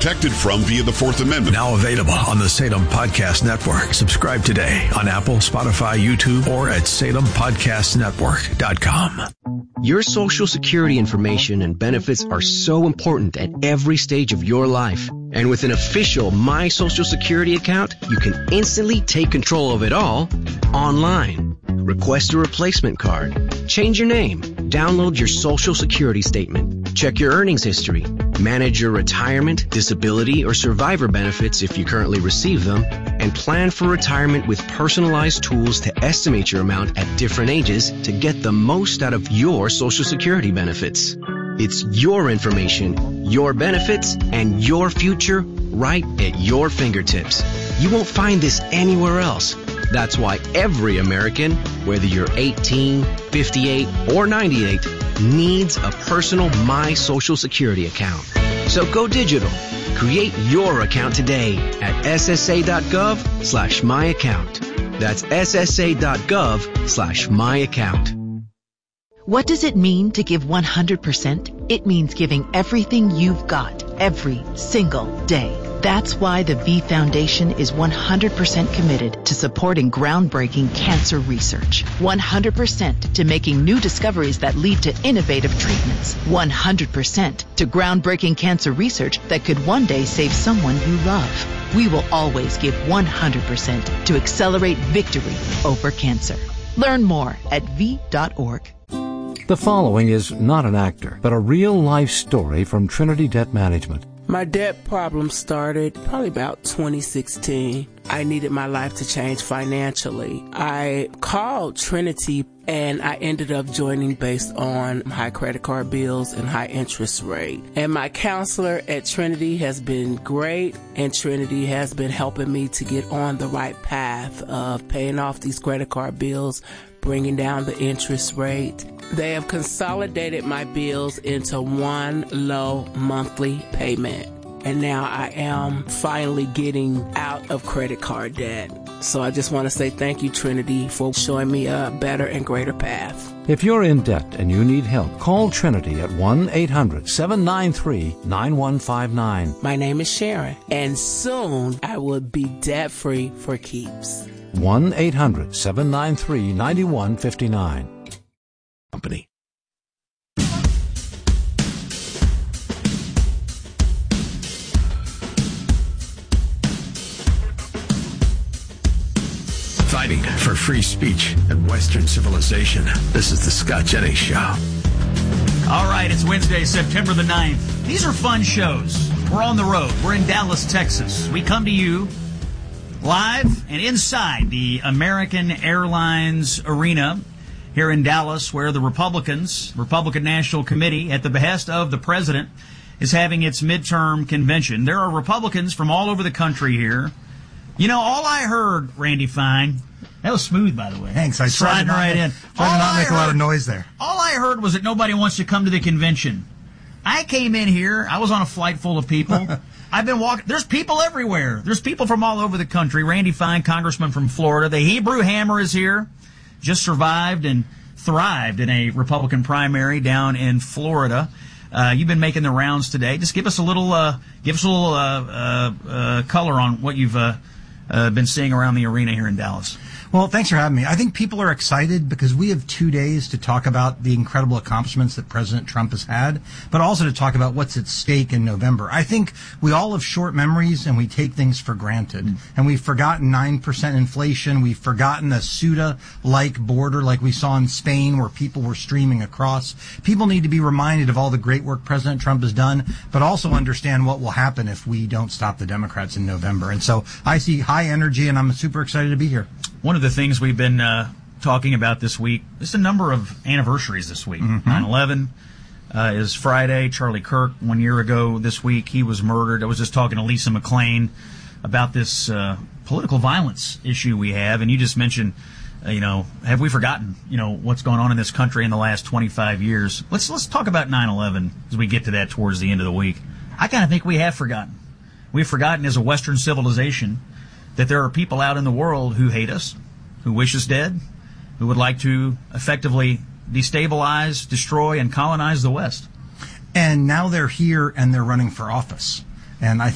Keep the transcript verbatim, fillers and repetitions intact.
protected from via the Fourth Amendment. Now available on the Salem Podcast Network. Subscribe today on Apple, Spotify, YouTube, or at salem podcast network dot com. Your Social Security information and benefits are so important at every stage of your life. And with an official My Social Security account, you can instantly take control of it all online. Request a replacement card, change your name, download your Social Security statement, check your earnings history, manage your retirement, disability, or survivor benefits if you currently receive them, and plan for retirement with personalized tools to estimate your amount at different ages to get the most out of your Social Security benefits. It's your information, your benefits, and your future right at your fingertips. You won't find this anywhere else. That's why every American, whether you're eighteen, fifty-eight, or ninety-eight, needs a personal My Social Security account. So go digital. Create your account today at ssa.gov slash my account. That's ssa.gov slash my account. What does it mean to give one hundred percent? It means giving everything you've got every single day. That's why the V Foundation is one hundred percent committed to supporting groundbreaking cancer research. one hundred percent to making new discoveries that lead to innovative treatments. one hundred percent to groundbreaking cancer research that could one day save someone you love. We will always give one hundred percent to accelerate victory over cancer. Learn more at v dot org. The following is not an actor, but a real-life story from Trinity Debt Management. My debt problem started probably about twenty sixteen. I needed my life to change financially. I called Trinity and I ended up joining based on high credit card bills and high interest rate. And my counselor at Trinity has been great, and Trinity has been helping me to get on the right path of paying off these credit card bills, bringing down the interest rate. They have consolidated my bills into one low monthly payment. And now I am finally getting out of credit card debt. So I just want to say thank you, Trinity, for showing me a better and greater path. If you're in debt and you need help, call Trinity at one eight hundred seven nine three nine one five nine. My name is Sharon, and soon I will be debt-free for keeps. one eight hundred seven nine three nine one five nine. Company. Fighting for free speech and Western civilization. This is the Scott Jennings Show. All right, it's Wednesday, September the ninth. These are fun shows. We're on the road. We're in Dallas, Texas. We come to you live and inside the American Airlines Arena here in Dallas, where the Republicans, Republican National Committee, at the behest of the president, is having its midterm convention. There are Republicans from all over the country here. You know, all I heard, Randy Fine, that was smooth, by the way. Thanks. I tried to not, right in. tried to not make heard, a lot of noise there. All I heard was that nobody wants to come to the convention. I came in here. I was on a flight full of people. I've been walking. There's people everywhere. There's people from all over the country. Randy Fine, congressman from Florida. The Hebrew Hammer is here. Just survived and thrived in a Republican primary down in Florida. Uh, you've been making the rounds today. Just give us a little, uh, give us a little uh, uh, uh, color on what you've uh, uh, been seeing around the arena here in Dallas. Well, thanks for having me. I think people are excited because we have two days to talk about the incredible accomplishments that President Trump has had, but also to talk about what's at stake in November. I think we all have short memories and we take things for granted. Mm. And we've forgotten nine percent inflation. We've forgotten a Ceuta-like border like we saw in Spain where people were streaming across. People need to be reminded of all the great work President Trump has done, but also understand what will happen if we don't stop the Democrats in November. And so I see high energy and I'm super excited to be here. One of the things we've been uh, talking about this week, there's a number of anniversaries this week. Mm-hmm. nine eleven uh, is Friday. Charlie Kirk, one year ago this week, he was murdered. I was just talking to Lisa McClain about this uh, political violence issue we have, and you just mentioned, uh, you know, have we forgotten, you know, what's going on in this country in the last twenty-five years? Let's let's talk about nine eleven as we get to that towards the end of the week. I kind of think we have forgotten. We've forgotten as a Western civilization that there are people out in the world who hate us, who wish us dead, who would like to effectively destabilize, destroy, and colonize the West. And now they're here and they're running for office. And I